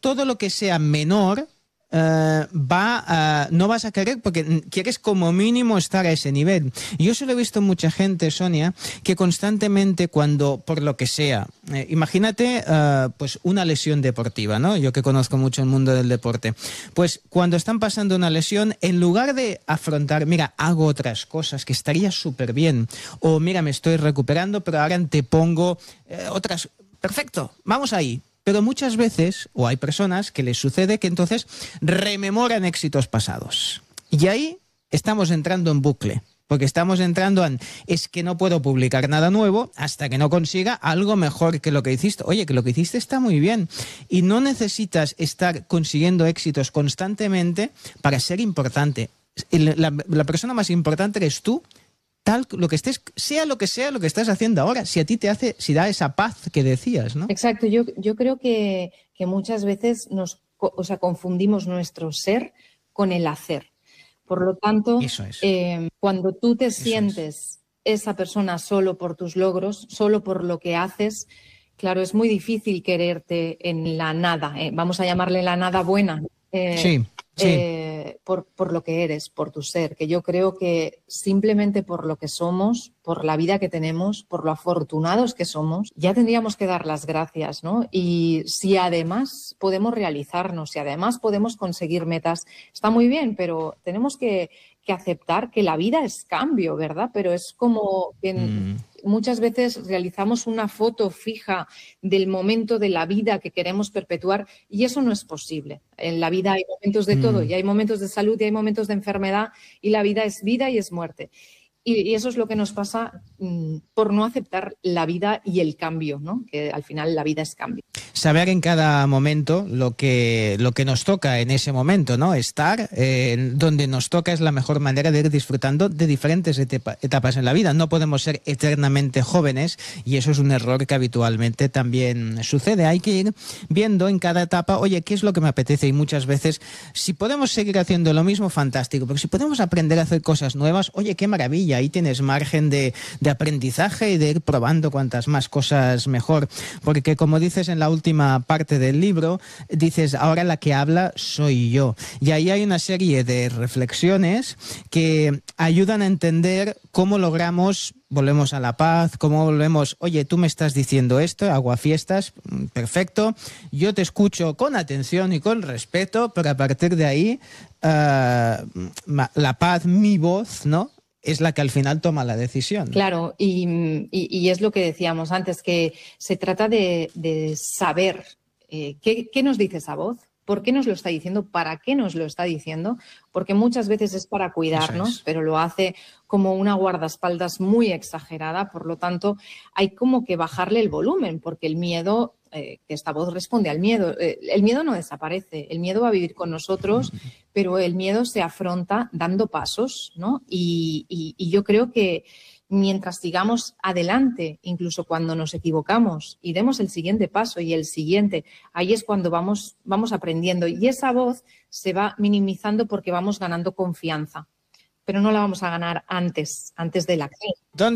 todo lo que sea menor no vas a querer porque quieres como mínimo estar a ese nivel. Yo solo he visto mucha gente, Sonia, que constantemente cuando, por lo que sea, imagínate pues una lesión deportiva, ¿no? Yo que conozco mucho el mundo del deporte, pues cuando están pasando una lesión, en lugar de afrontar, mira, hago otras cosas que estaría súper bien, o mira, me estoy recuperando, pero ahora te pongo otras, perfecto, vamos ahí. Pero muchas veces, o hay personas que les sucede que entonces rememoran éxitos pasados. Y ahí estamos entrando en bucle, porque estamos entrando en, es que no puedo publicar nada nuevo hasta que no consiga algo mejor que lo que hiciste. Oye, que lo que hiciste está muy bien. Y no necesitas estar consiguiendo éxitos constantemente para ser importante. La persona más importante eres tú, tal lo que estés, sea lo que estás haciendo ahora, si a ti te hace, si da esa paz que decías, ¿no? Exacto, yo creo que muchas veces confundimos nuestro ser con el hacer. Por lo tanto, Eso es. Cuando tú te sientes esa persona solo por tus logros, solo por lo que haces, claro, es muy difícil quererte en la nada, vamos a llamarle la nada buena. Sí. Por lo que eres, por tu ser, que yo creo que simplemente por lo que somos, por la vida que tenemos, por lo afortunados que somos, ya tendríamos que dar las gracias, ¿no? Y si además podemos realizarnos, si además podemos conseguir metas, está muy bien, pero tenemos que aceptar que la vida es cambio, ¿verdad? Pero es como que muchas veces realizamos una foto fija del momento de la vida que queremos perpetuar y eso no es posible. En la vida hay momentos de todo y hay momentos de salud y hay momentos de enfermedad y la vida y es muerte. Y eso es lo que nos pasa por no aceptar la vida y el cambio, ¿no? Que al final la vida es cambio. Saber en cada momento lo que nos toca en ese momento, ¿no? Estar donde nos toca es la mejor manera de ir disfrutando de diferentes etapas en la vida. No podemos ser eternamente jóvenes y eso es un error que habitualmente también sucede. Hay que ir viendo en cada etapa, oye, ¿qué es lo que me apetece? Y muchas veces, si podemos seguir haciendo lo mismo, fantástico. Pero si podemos aprender a hacer cosas nuevas, oye, qué maravilla. Ahí tienes margen de aprendizaje y de ir probando cuantas más cosas mejor. Porque como dices en la última parte del libro, dices, ahora la que habla soy yo. Y ahí hay una serie de reflexiones que ayudan a entender cómo logramos, volvemos a la paz, cómo volvemos, oye, tú me estás diciendo esto, aguafiestas, perfecto, yo te escucho con atención y con respeto, pero a partir de ahí, la paz, mi voz, ¿no?, es la que al final toma la decisión. Claro, y es lo que decíamos antes, que se trata de saber qué nos dice esa voz, por qué nos lo está diciendo, para qué nos lo está diciendo, porque muchas veces es para cuidarnos, pero lo hace como una guardaespaldas muy exagerada, por lo tanto hay como que bajarle el volumen, porque el miedo, que esta voz responde al miedo, el miedo no desaparece, el miedo va a vivir con nosotros, pero el miedo se afronta dando pasos, ¿no? Y yo creo que mientras sigamos adelante, incluso cuando nos equivocamos y demos el siguiente paso y el siguiente, ahí es cuando vamos aprendiendo y esa voz se va minimizando porque vamos ganando confianza, pero no la vamos a ganar antes de la acción.